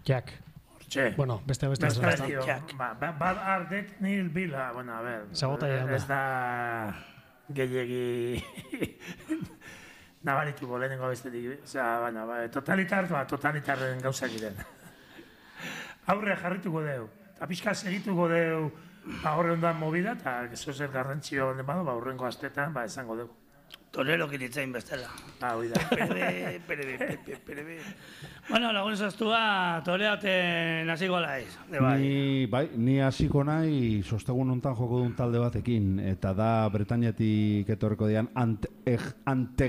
Jack. Bueno, beste Jack. Bad Ardet nil bila, bueno, a ver. Sabotaia da. Ez da gehiegi nabarituko lehenengo bestetik. Osea, bueno, totalitarren gauzak diren. Aurre jarrituko deu. Eta pixka segituko deu horre ondan movida, eta zer garrantzio honen badu, aurrengo astetan, esango deu. Torero kilitzain bestela. Hoi da. Perebe. Bueno, lagun zaztua, toreaten hasiko laiz. Ni hasiko nahi sostegun hontan joko duen talde batekin, eta da Bretañatik etorreko dian